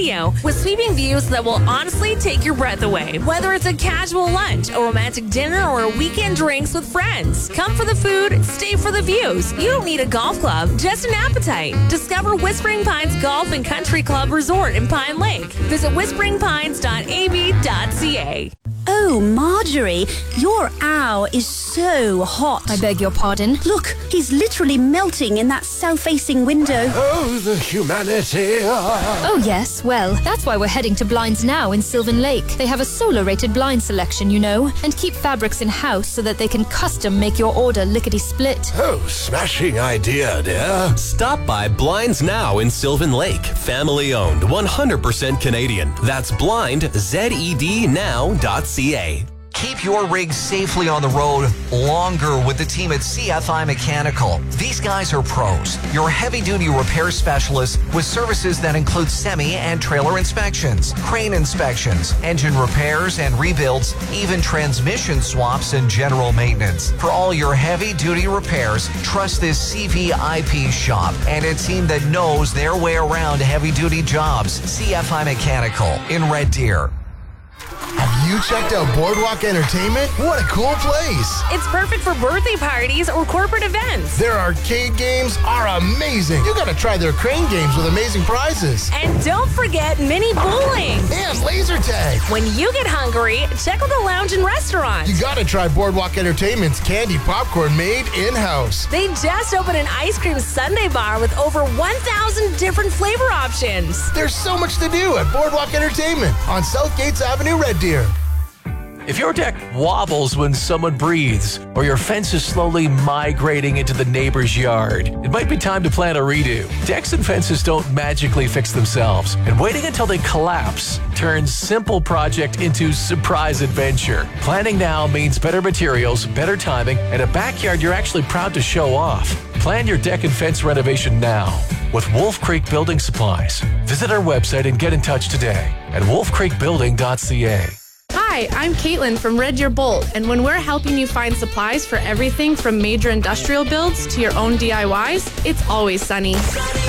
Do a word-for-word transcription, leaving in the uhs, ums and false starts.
patio with sweeping views that will honestly take your breath away. Whether it's a casual lunch, a romantic dinner, or a weekend drinks with friends, come for the food, stay for the views. You don't need a golf club, just an appetite. Discover Whispering Pines Golf and Country Club Resort in Pine Lake. Visit whispering pines dot a b dot c a. Oh, Marjorie, your owl is so hot. I beg your pardon? Look, he's literally melting in that south-facing window. Oh, the humanity. Oh, yes. Well, that's why we're heading to Blinds Now in Sylvan Lake. They have a solar-rated blind selection, you know, and keep fabrics in-house so that they can custom make your order lickety-split. Oh, smashing idea, dear. Stop by Blinds Now in Sylvan Lake. Family-owned, one hundred percent Canadian. That's blind, Z E D now dot c a. Keep your rig safely on the road longer with the team at C F I Mechanical. These guys are pros. Your heavy-duty repair specialists with services that include semi and trailer inspections, crane inspections, engine repairs and rebuilds, even transmission swaps and general maintenance. For all your heavy-duty repairs, trust this C V I P shop and a team that knows their way around heavy-duty jobs. C F I Mechanical in Red Deer. Have you checked out Boardwalk Entertainment? What a cool place! It's perfect for birthday parties or corporate events. Their arcade games are amazing. You gotta try their crane games with amazing prizes. And don't forget mini bowling. And laser tag. When you get hungry, check out the lounge and restaurant. You gotta try Boardwalk Entertainment's candy popcorn made in-house. They just opened an ice cream sundae bar with over one thousand different flavor options. There's so much to do at Boardwalk Entertainment on South Gates Avenue, Red Deer. If your deck wobbles when someone breathes, or your fence is slowly migrating into the neighbor's yard, it might be time to plan a redo. Decks and fences don't magically fix themselves, and waiting until they collapse turns simple project into surprise adventure. Planning now means better materials, better timing, and a backyard you're actually proud to show off. Plan your deck and fence renovation now with Wolf Creek Building Supplies. Visit our website and get in touch today at wolf creek building dot c a. Hi, I'm Caitlin from Red Deer Bolt, and when we're helping you find supplies for everything from major industrial builds to your own D I Ys, it's always sunny.